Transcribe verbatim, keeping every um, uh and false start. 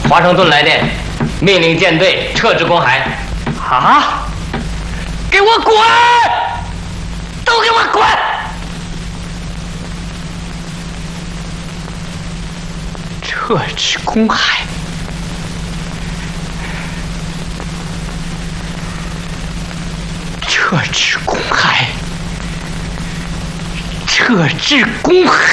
华盛顿来电，命令舰队撤至公海。 啊！给我滚！都给我滚！撤至公海。撤至公海。撤至公海。